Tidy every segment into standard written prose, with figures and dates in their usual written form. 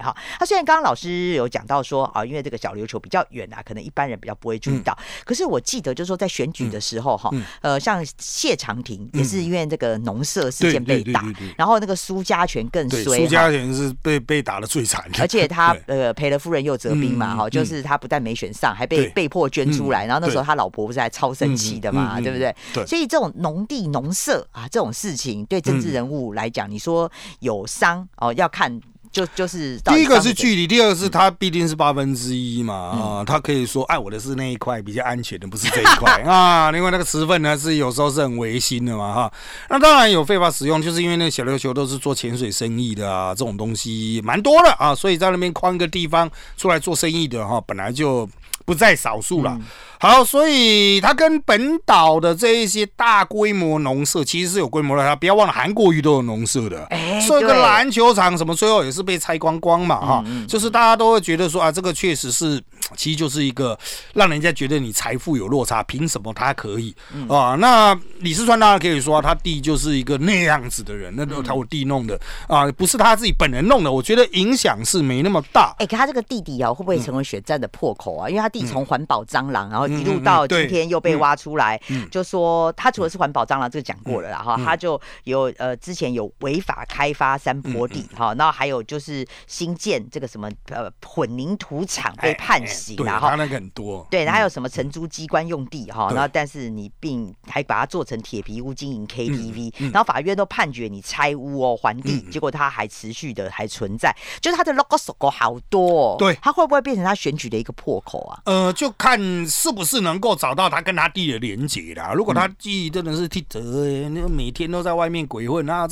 哈。那虽然刚刚老师有讲到说啊，因为这个小琉球比较远啊，可能一般人比较不会注意到。可是我记得就是说在选举的时候哈，像谢长廷也是因为这个农舍事件被打，然后那个苏家全更衰， 苏家全是被打得最惨， 而且他赔了夫人又折兵嘛哈，就是他不但没选上，还被迫捐出来，然后那时候他老婆不是还超生气的嘛，对不对？所以这种农地农舍啊这种事情，对政治人物来讲，你说有伤哦，要看。就是第一个是距离，第二个是它毕竟是1/8嘛，他可以说哎，我的是那一块比较安全的，不是这一块啊。另外那个持份呢是有时候是很违心的嘛哈。那当然有非法使用，就是因为那个小琉球都是做潜水生意的啊，这种东西蛮多的啊，所以在那边框一个地方出来做生意的哈，本来就不在少数了。好，所以它跟本岛的这一些大规模农舍其实是有规模的，它不要忘了韩国瑜都有农舍的，所以个篮球场什么最后也是被拆光光嘛哈，就是大家都会觉得说啊，这个确实是，其实就是一个让人家觉得你财富有落差，凭什么他可以啊？那李四川当然可以说他弟就是一个那样子的人，那都他我弟弄的啊，不是他自己本人弄的，我觉得影响是没那么大。 可他这个弟弟啊，会不会成为选战的破口啊？因为他弟从环保蟑螂，然后一路到今天又被挖出来，就说他除了是环保蟑螂，这个讲过了啦哈，他就有之前有违法开发山坡地哈，然后还有就是新建这个什么混凝土厂被判刑， 然后他那个很多， 对，还有什么承租机关用地哈，然后但是你并还把它做成铁皮屋经营 KTV，然后法院都判决你拆屋哦还地，结果他还持续的还存在，就是他的 logo 好多哦，对，他会不会变成他选举的一个破口啊？ 就看是不是能够找到他跟他弟的连结啦。如果他弟真的是剃头，每天都在外面鬼混，那这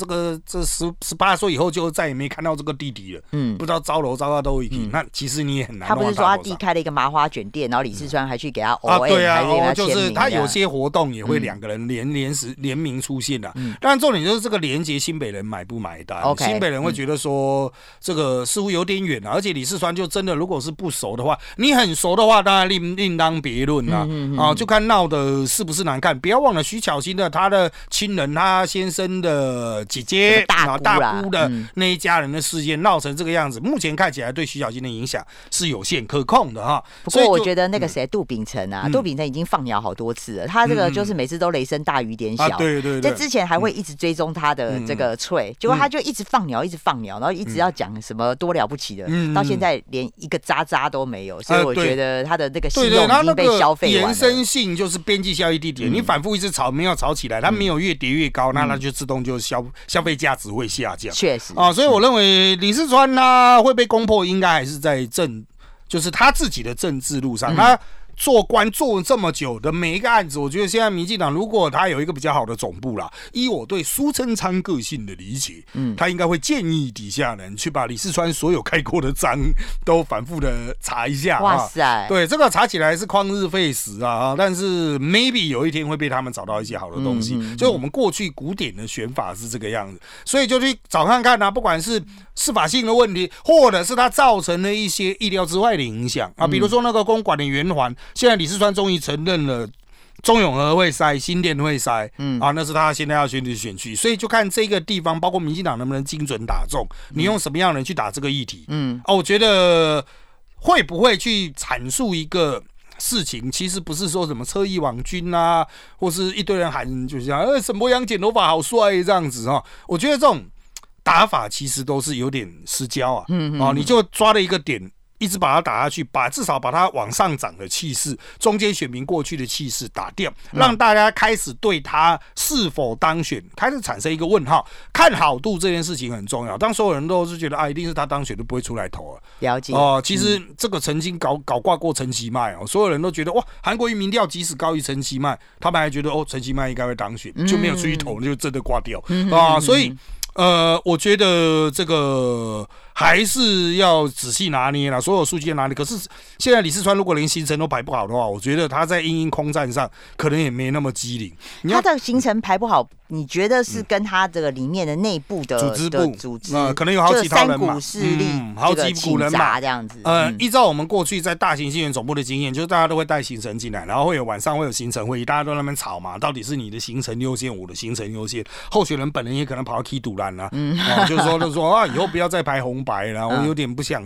18岁以后就再也没看到这个弟弟了，不知道招楼招到都已经，那其实你也很难。 他不是说他弟开了一个麻花卷店，然后李四川还去给他 OM， 对啊，就是他有些活动也会两个人联名出现的，当然重点就是这个连结新北人买不买单，新北人会觉得说这个似乎有点远了，而且李四川就真的如果是不熟的话，你很熟的话当然另当别论啦，就看闹的是不是难看。不要忘了徐巧芯的他的亲人，他先生的姐姐大姑的那一家人的事件闹成这个样子，目前看起来对徐巧芯的影响是有限可控的哈。 不过我觉得那个谁杜秉成啊，杜秉成已经放鸟好多次了，他这个就是每次都雷声大雨点小，对，在之前还会一直追踪他的这个脆，结果他就一直放鸟，然后一直要讲什么多了不起的，到现在连一个渣都没有，所以我觉得他的那个信用已经被消费完了。 延伸性就是边际效益低点，你反复一直炒，没有炒起来，它没有越跌越高，那它就自动就消费价值会下降。 确实所以我认为李四川呢会被攻破，应该还是在就是他自己的政治路上，他做官做这么久的每一个案子，我觉得现在民进党如果他有一个比较好的总部啦，依我对苏贞昌个性的理解，他应该会建议底下人去把李四川所有开过的章都反复的查一下。 哇塞， 对，这个查起来是旷日费时啊，但是 maybe 有一天会被他们找到一些好的东西。就是我们过去古典的选法是这个样子，所以就去找看看啊，不管是司法性的问题，或者是它造成了一些意料之外的影响啊，比如说那个公馆的圆环。现在李四川终于承认了中永和会塞，新店会塞，那是他现在要选举选区，所以就看这个地方，包括民进党能不能精准打中，你用什么样的人去打这个议题，我觉得会不会去阐述一个事情，其实不是说什么车翼网军啊，或是一堆人喊就是像沈伯洋剪头发好帅这样子我觉得这种打法其实都是有点失焦你就抓了一个点。一直把它打下去，至少把它往上涨的气势，中间选民过去的气势打掉，让大家开始对他是否当选开始产生一个问号。看好度这件事情很重要，当所有人都是觉得一定是他当选，都不会出来投了。 了解其实这个曾经搞挂过陈其迈所有人都觉得哇，韩国瑜民调即使高于陈其迈，他们还觉得陈其迈应该会当选，就没有出去投，就真的挂掉所以我觉得这个还是要仔细拿捏啦，所有数据拿捏。可是现在李四川如果连行程都排不好的话，我觉得他在因空战上可能也没那么机灵。 他的行程排不好，你觉得是跟他这个里面的内部的组织可能有好几套人嘛， 三股势力， 好几股人嘛这样子。 依照我们过去在大型新闻总部的经验，就是大家都会带行程进来，然后晚上会有行程会议，大家都在那边吵嘛，到底是你的行程优先，我的行程优先，候选人本人也可能跑到踢赌栏就是说以后不要再排红白了，我有点不想